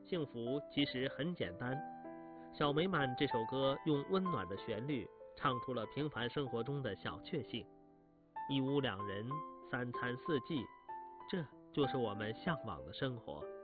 幸福其实很简单。小美满这首歌用温暖的旋律唱出了平凡生活中的小确幸，一屋两人，三餐四季，这就是我们向往的生活。